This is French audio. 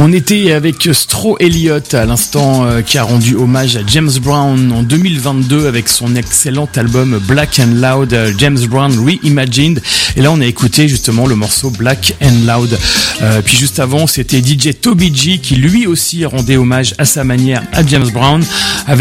On était avec Stro Elliott à l'instant qui a rendu hommage à James Brown en 2022 avec son excellent album Black and Loud, James Brown Reimagined. Et là on a écouté justement le morceau Black and Loud. Puis juste avant c'était DJ Toby G qui lui aussi rendait hommage à sa manière à James Brown avec